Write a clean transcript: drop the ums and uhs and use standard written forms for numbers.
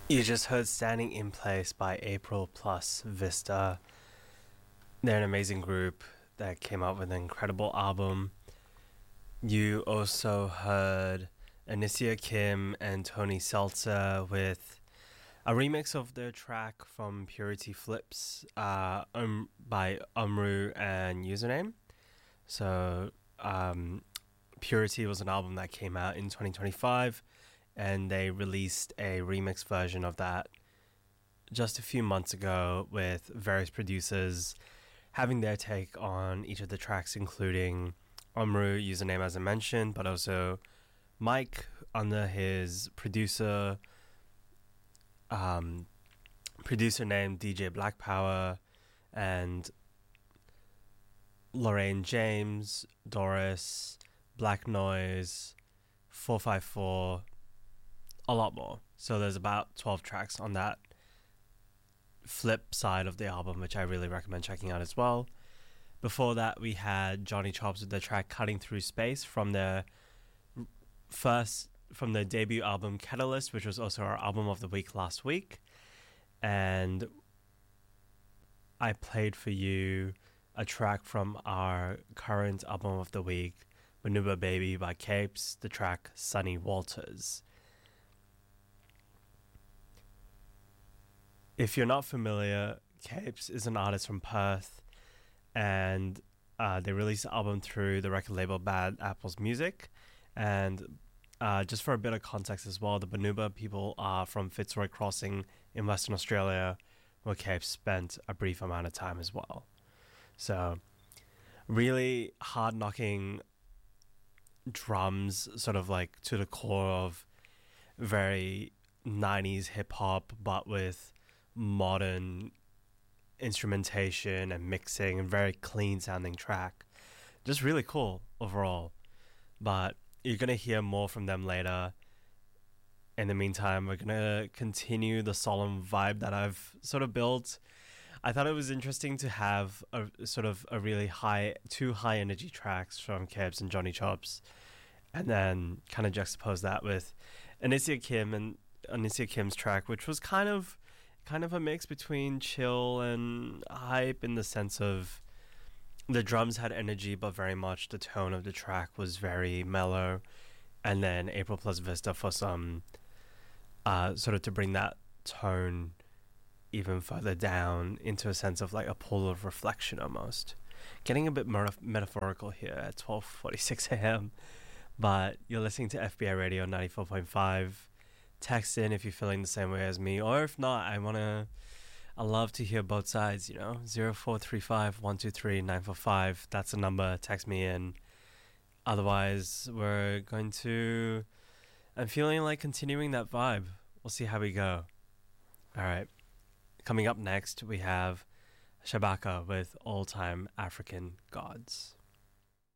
You just heard Standing in Place by April plus Vista. They're an amazing group that came out with an incredible album. You also heard Anicia Kim and Tony Seltzer with a remix of their track from Purity Flips by Umru and Username. So, Purity was an album that came out in 2025, and they released a remix version of that just a few months ago with various producers having their take on each of the tracks, including Omru, Username as I mentioned, but also Mike under his producer name DJ Black Power, and Lorraine James, Doris, Black Noise, 454, a lot more. So there's about 12 tracks on that flip side of the album, which I really recommend checking out as well. Before that, we had Johnny Chops with the track Cutting Through Space from their debut album Catalyst, which was also our album of the week last week. And I played for you a track from our current album of the week, Manuba Baby by Capes, the track Sunny Walters. If you're not familiar, Capes is an artist from Perth, and they released the album through the record label Bad Apples Music. And just for a bit of context as well, the Manuba people are from Fitzroy Crossing in Western Australia, where Capes spent a brief amount of time as well. So, really hard-knocking drums, sort of like to the core of very 90s hip-hop, but with modern instrumentation and mixing, and very clean sounding track. Just really cool overall. But you're going to hear more from them later. In the meantime, we're going to continue the solemn vibe that I've sort of built. I thought it was interesting to have a sort of a really two high energy tracks from Kebs and Johnny Chops, and then kind of juxtapose that with Anicia Kim's track, which was kind of a mix between chill and hype, in the sense of the drums had energy, but very much the tone of the track was very mellow. And then April plus Vista for some sort of to bring that tone even further down into a sense of like a pool of reflection almost. Getting a bit metaphorical here at 12:46 a.m. But you're listening to FBI Radio 94.5. Text in if you're feeling the same way as me, or if not, I love to hear both sides, 0435 123 945. That's the number. Text me in. Otherwise, I'm feeling like continuing that vibe. We'll see how we go. Alright. Coming up next, we have Shabaka with All Time African Gods.